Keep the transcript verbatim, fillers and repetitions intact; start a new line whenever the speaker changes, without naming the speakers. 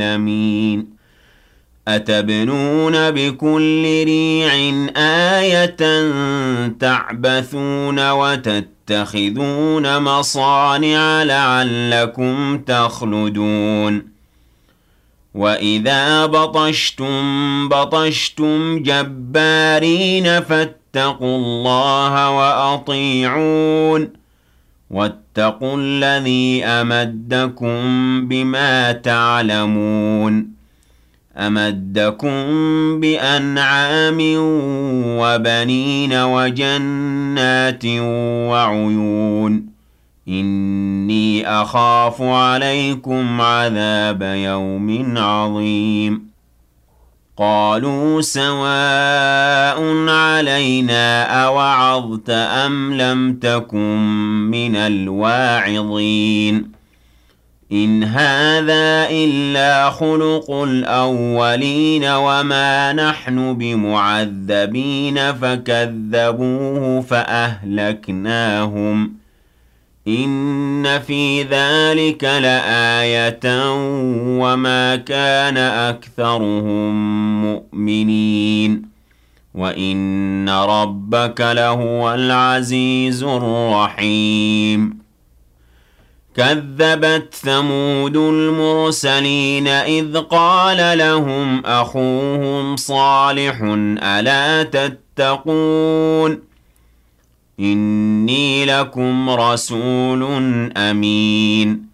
العالمين أتبنون بكل ريع آية تعبثون وتتخذون مصانع لعلكم تخلدون وإذا بطشتم بطشتم جبارين فاتقوا الله وأطيعون واتقوا الذي أمدكم بما تعلمون أمدكم بأنعام وبنين وجنات وعيون إني أخاف عليكم عذاب يوم عظيم قالوا سواء علينا أوعظت أم لم تكن من الواعظين إن هذا إلا خلق الأولين وما نحن بمعذبين فكذبوه فأهلكناهم إن في ذلك لآية وما كان أكثرهم مؤمنين وإن ربك لهو العزيز الرحيم كذبت ثمود المرسلين إذ قال لهم أخوهم صالح ألا تتقون إني لكم رسول أمين